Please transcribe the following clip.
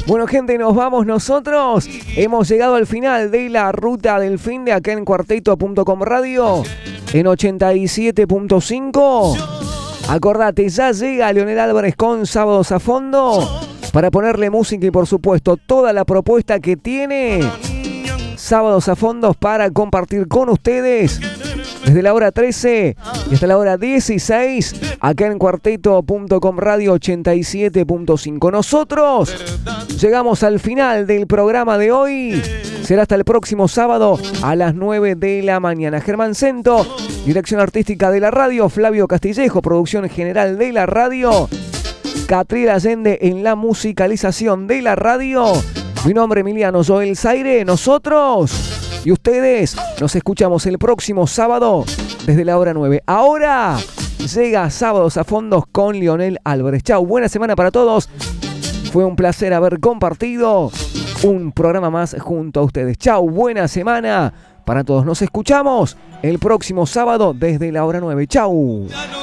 Bueno, gente, nos vamos nosotros. Hemos llegado al final de la ruta del fin de acá en cuarteto.com Radio en 87.5. Acordate, ya llega Leonel Álvarez con Sábados a Fondo para ponerle música y por supuesto toda la propuesta que tiene Sábados a Fondo para compartir con ustedes desde la hora 13 y hasta la hora 16 acá en cuarteto.com Radio 87.5. Nosotros llegamos al final del programa de hoy. Será hasta el próximo sábado a las 9 de la mañana. Germán Cento, dirección artística de la radio. Flavio Castillejo, producción general de la radio. Catriel Allende en la musicalización de la radio. Mi nombre es Emiliano Joel Zaire. Nosotros y ustedes nos escuchamos el próximo sábado desde la hora 9. Ahora llega Sábados a Fondos con Leonel Álvarez. Chau, buena semana para todos. Fue un placer haber compartido un programa más junto a ustedes. Chau, buena semana para todos. Nos escuchamos el próximo sábado desde la hora 9. Chau.